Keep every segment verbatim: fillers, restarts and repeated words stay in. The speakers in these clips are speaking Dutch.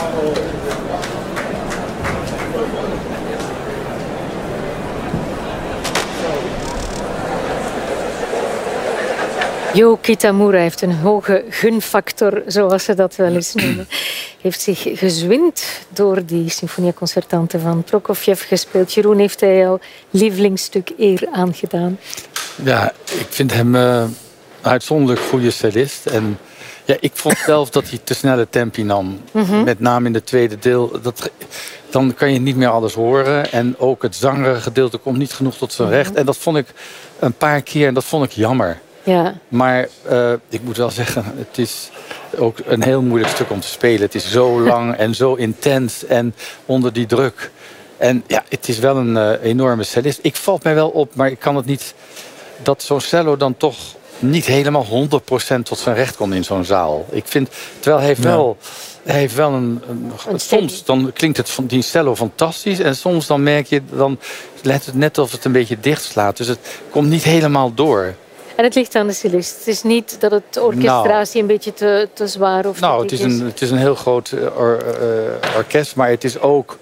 Jo Kitamura heeft een hoge gunfactor, zoals ze dat wel eens noemen. Heeft zich gezwind door die Sinfonia Concertante van Prokofjev gespeeld. Jeroen, heeft hij jouw lievelingsstuk eer aangedaan? Ja, ik vind hem uh, een uitzonderlijk goede cellist. En ja, ik vond zelf dat hij te snelle tempi nam. Mm-hmm. Met name in het tweede deel. Dat, dan kan je niet meer alles horen. En ook het zangere gedeelte komt niet genoeg tot zijn recht. En dat vond ik een paar keer en dat vond ik jammer. Ja. Maar uh, ik moet wel zeggen, het is ook een heel moeilijk stuk om te spelen. Het is zo lang en zo intens en onder die druk. En ja, het is wel een uh, enorme cellist. Ik valt mij wel op, maar ik kan het niet... dat zo'n cello dan toch niet helemaal honderd procent tot zijn recht komt in zo'n zaal. Ik vind, terwijl hij heeft wel... Hij heeft wel een, een, een soms dan klinkt het van die cello fantastisch. En soms dan merk je, dan lijkt het net alsof het een beetje dicht slaat. Dus het komt niet helemaal door. En het ligt aan de cellist. Het is niet dat het orchestratie nou, een beetje te, te zwaar of nou, het is. Een, het is een heel groot or, uh, orkest, maar het is ook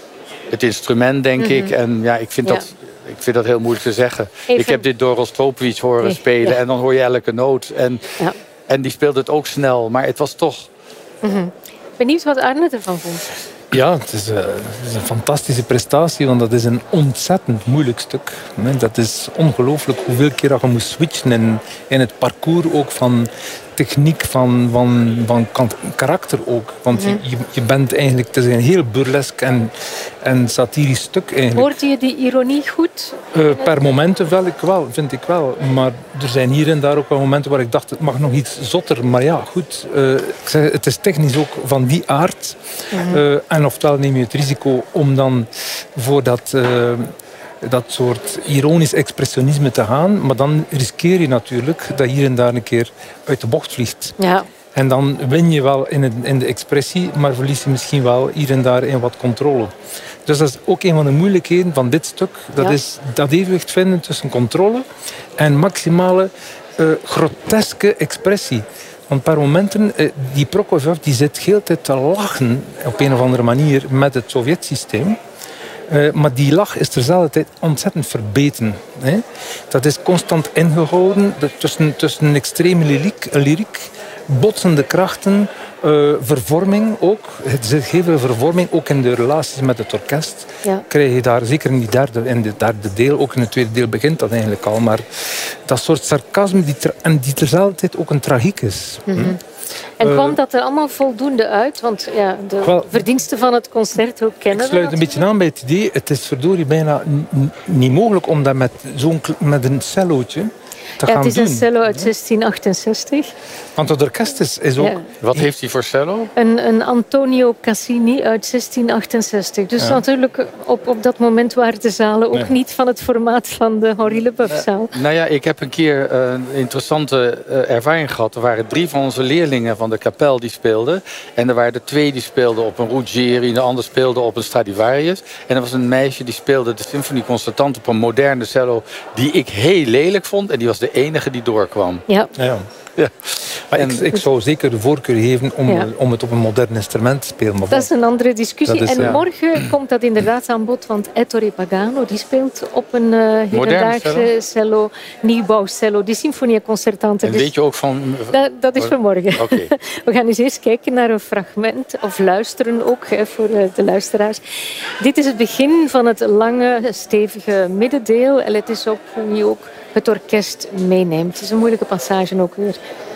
het instrument, denk mm-hmm. ik. En ja, ik vind, ja. Dat, ik vind dat heel moeilijk te zeggen. Even... Ik heb dit door Rostropovich horen nee, spelen ja. en dan hoor je elke noot. En, ja. en die speelde het ook snel, maar het was toch... Mm-hmm. Benieuwd wat Arne ervan vond. Ja, het is, uh, het is een fantastische prestatie, want dat is een ontzettend moeilijk stuk. Dat is ongelooflijk hoeveel keer dat je moet switchen in, in het parcours ook van techniek, van, van, van karakter ook. Want mm-hmm. je, je bent eigenlijk, het is een heel burlesk en, en satirisch stuk eigenlijk. Hoorde je die ironie goed? Uh, per momenten wel, ik wel, vind ik wel. Maar er zijn hier en daar ook wel momenten waar ik dacht, het mag nog iets zotter. Maar ja, goed, uh, ik zeg, het is technisch ook van die aard. Mm-hmm. Uh, en oftewel neem je het risico om dan voor dat... Uh, dat soort ironisch expressionisme te gaan. Maar dan riskeer je natuurlijk dat hier en daar een keer uit de bocht vliegt. Ja. En dan win je wel in, het, in de expressie, maar verlies je misschien wel hier en daar in wat controle. Dus dat is ook een van de moeilijkheden van dit stuk. Dat ja. is dat evenwicht vinden tussen controle en maximale uh, groteske expressie. Want per momenten, uh, die Prokofjev die zit de hele tijd te lachen op een of andere manier met het Sovjetsysteem. Uh, maar die lach is terzelfde tijd ontzettend verbeten. Hè? Dat is constant ingehouden tussen, tussen een extreme lyriek, lyriek botsende krachten, uh, vervorming ook. Het zit heel veel vervorming, ook in de relaties met het orkest. Ja. Krijg je daar, zeker in, die derde, in het derde deel, ook in het tweede deel begint dat eigenlijk al. Maar dat soort sarcasme die ter, en die terzelfde tijd ook een tragiek is. Mm-hmm. Hm? En kwam dat er allemaal voldoende uit? Want ja, de well, verdiensten van het concerto kennen we. Ik sluit een beetje aan bij het idee. Het is verdorie bijna n- niet mogelijk om dat met, zo'n, met een cellootje te ja, gaan doen. Het is een cello uit zestien achtenzestig. Want het orkest is, is ook... Ja. Wat heeft hij voor cello? Een, een Antonio Cassini uit zestien achtenzestig. Dus ja. natuurlijk op, op dat moment waren de zalen ook nee. niet van het formaat van de Henri Leboeuf-zaal. Uh, nou ja, ik heb een keer uh, een interessante uh, ervaring gehad. Er waren drie van onze leerlingen van de kapel die speelden. En er waren er twee die speelden op een Ruggieri. De ander speelde op een Stradivarius. En er was een meisje die speelde de Sinfonie Concertante op een moderne cello die ik heel lelijk vond. En die was de enige die doorkwam. Ja. ja. Ja. Maar en, ik, ik zou zeker de voorkeur geven om, ja. om het op een modern instrument te spelen. Maar dat is een andere discussie. Is, en ja. morgen komt dat inderdaad aan bod, want Ettore Pagano die speelt op een uh, hedendaagse cello, nieuwbouwcello, die Sinfonia Concertante. En dus weet je ook van... Dat, dat is voor morgen. Okay. We gaan eens eerst kijken naar een fragment, of luisteren ook hè, voor uh, de luisteraars. Dit is het begin van het lange, stevige middendeel. En het is ook wie ook het orkest meeneemt. Het is een moeilijke passage ook weer.